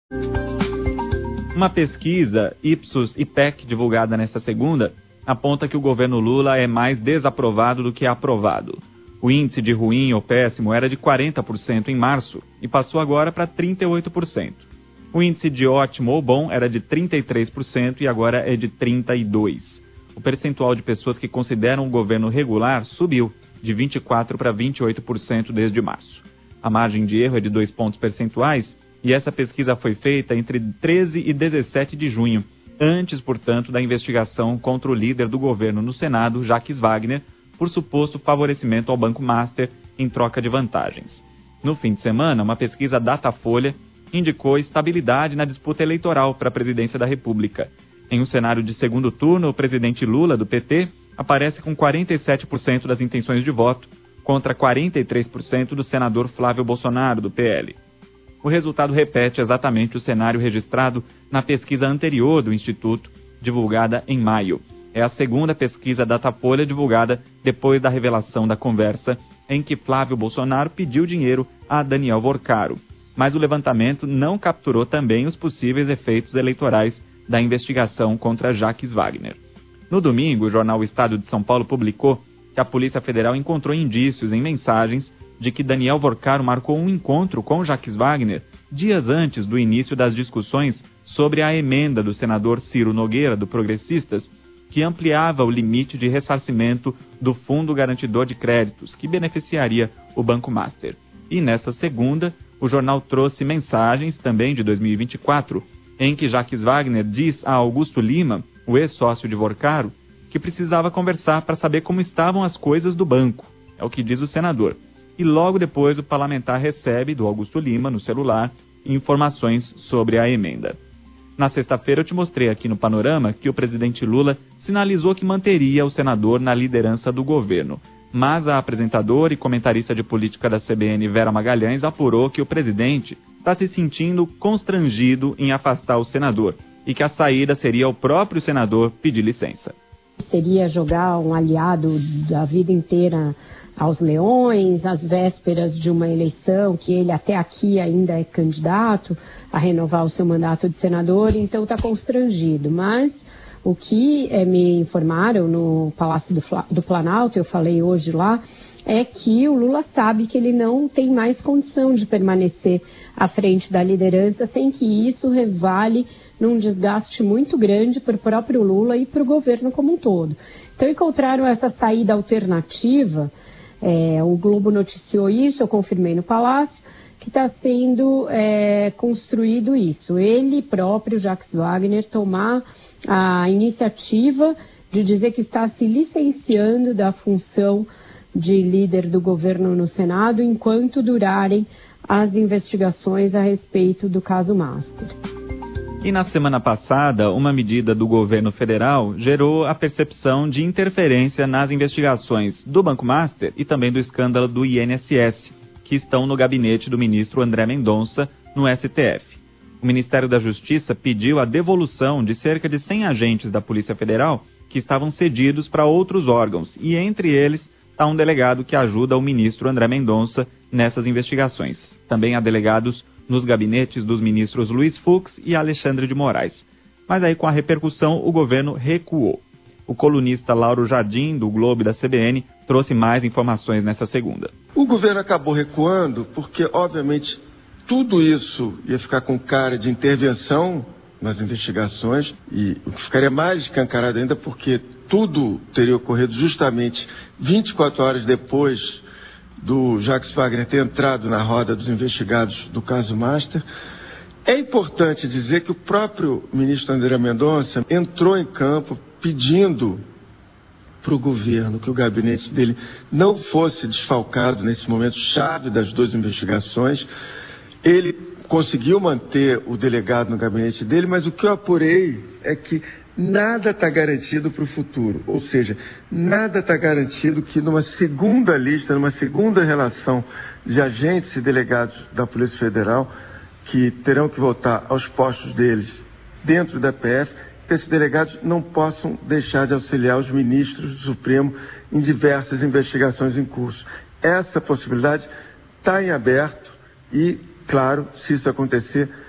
Uma pesquisa Ipsos-IPEC divulgada nesta segunda aponta que o governo Lula é mais desaprovado do que aprovado. O índice de ruim ou péssimo era de 40% em março e passou agora para 38%. O índice de ótimo ou bom era de 33% e agora é de 32%. O percentual de pessoas que consideram o governo regular subiu de 24% para 28% desde março. A margem de erro é de 2 pontos percentuais e essa pesquisa foi feita entre 13 e 17 de junho, antes, portanto, da investigação contra o líder do governo no Senado, Jacques Wagner, por suposto favorecimento ao Banco Master em troca de vantagens. No fim de semana, uma pesquisa Datafolha indicou estabilidade na disputa eleitoral para a presidência da República. Em um cenário de segundo turno, o presidente Lula, do PT, aparece com 47% das intenções de voto, contra 43% do senador Flávio Bolsonaro, do PL. O resultado repete exatamente o cenário registrado na pesquisa anterior do Instituto, divulgada em maio. É a segunda pesquisa Datafolha divulgada depois da revelação da conversa em que Flávio Bolsonaro pediu dinheiro a Daniel Vorcaro. Mas o levantamento não capturou também os possíveis efeitos eleitorais da investigação contra Jacques Wagner. No domingo, o jornal O Estado de São Paulo publicou que a Polícia Federal encontrou indícios em mensagens de que Daniel Vorcaro marcou um encontro com Jacques Wagner dias antes do início das discussões sobre a emenda do senador Ciro Nogueira, do Progressistas, que ampliava o limite de ressarcimento do Fundo Garantidor de Créditos, que beneficiaria o Banco Master. E nessa segunda, o jornal trouxe mensagens, também de 2024, em que Jacques Wagner diz a Augusto Lima, o ex-sócio de Vorcaro, que precisava conversar para saber como estavam as coisas do banco. É o que diz o senador. E logo depois o parlamentar recebe do Augusto Lima, no celular, informações sobre a emenda. Na sexta-feira eu te mostrei aqui no Panorama que o presidente Lula sinalizou que manteria o senador na liderança do governo. Mas a apresentadora e comentarista de política da CBN, Vera Magalhães, apurou que o presidente está se sentindo constrangido em afastar o senador e que a saída seria o próprio senador pedir licença. Seria jogar um aliado da vida inteira aos leões, às vésperas de uma eleição, que ele até aqui ainda é candidato a renovar o seu mandato de senador, então está constrangido. Mas o que me informaram no Palácio do Planalto, eu falei hoje lá, é que o Lula sabe que ele não tem mais condição de permanecer à frente da liderança sem que isso resvale num desgaste muito grande para o próprio Lula e para o governo como um todo. Então encontraram essa saída alternativa, o Globo noticiou isso, eu confirmei no Palácio, que está sendo construído isso. Ele próprio, Jacques Wagner, tomar a iniciativa de dizer que está se licenciando da função de líder do governo no Senado enquanto durarem as investigações a respeito do caso Master. E na semana passada, uma medida do governo federal gerou a percepção de interferência nas investigações do Banco Master e também do escândalo do INSS, que estão no gabinete do ministro André Mendonça, no STF. O Ministério da Justiça pediu a devolução de cerca de 100 agentes da Polícia Federal que estavam cedidos para outros órgãos, e entre eles está um delegado que ajuda o ministro André Mendonça nessas investigações. Também há delegados nos gabinetes dos ministros Luiz Fux e Alexandre de Moraes. Mas aí, com a repercussão, o governo recuou. O colunista Lauro Jardim, do Globo e da CBN, trouxe mais informações nessa segunda. O governo acabou recuando porque, obviamente, tudo isso ia ficar com cara de intervenção nas investigações e o que ficaria mais escancarado ainda porque tudo teria ocorrido justamente 24 horas depois do Jacques Wagner ter entrado na roda dos investigados do caso Master. É importante dizer que o próprio ministro André Mendonça entrou em campo pedindo para o governo que o gabinete dele não fosse desfalcado nesse momento chave das duas investigações. Ele conseguiu manter o delegado no gabinete dele, mas o que eu apurei é que nada está garantido para o futuro. Ou seja, nada está garantido que numa segunda lista, numa segunda relação de agentes e delegados da Polícia Federal, que terão que voltar aos postos deles dentro da PF, que esses delegados não possam deixar de auxiliar os ministros do Supremo em diversas investigações em curso. Essa possibilidade está em aberto e, claro, se isso acontecer,